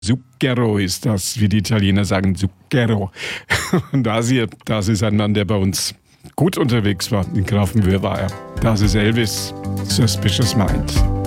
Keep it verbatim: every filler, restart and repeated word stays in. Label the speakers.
Speaker 1: Zucchero ist das, wie die Italiener sagen, Zucchero. Und das hier, das ist ein Mann, der bei uns gut unterwegs war in Grafenwöhr war er. Das ist Elvis, Suspicious Mind.